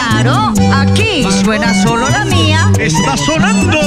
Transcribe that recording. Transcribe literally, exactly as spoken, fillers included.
Claro, aquí suena solo la mía. Está sonando